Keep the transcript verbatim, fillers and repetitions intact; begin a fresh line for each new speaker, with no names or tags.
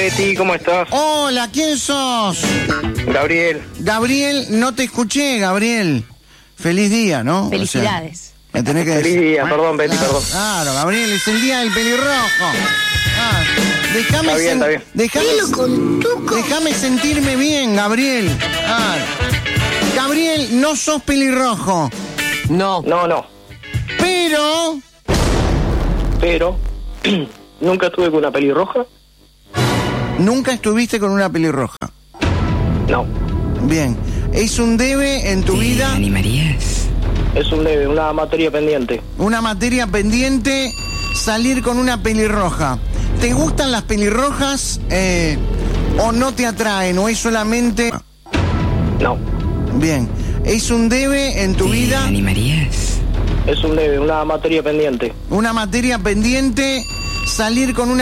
Betty, ¿cómo estás?
Hola, ¿quién sos?
Gabriel.
Gabriel, no te escuché, Gabriel. Feliz día, ¿no?
Felicidades.
O sea, me tenés que
Feliz
decir.
día, perdón, Betty,
Claro,
perdón.
Claro, Gabriel, es el día del pelirrojo. Ah, déjame
Está bien,
sen-
está bien.
Déjame, déjame sentirme bien, Gabriel. Ah, Gabriel, no sos pelirrojo,
No.
No, no,
pero
pero nunca estuve con una pelirroja.
nunca estuviste con una pelirroja.
No,
Bien, es un debe en tu vida,
¿Animarías?
es un debe, una materia pendiente.
una materia pendiente, salir con una pelirroja. ¿Te gustan las pelirrojas eh, o no te atraen o es solamente...
No,
Bien, es un debe en tu vida,
¿Animarías?
es un debe, una materia pendiente.
una materia pendiente, salir con una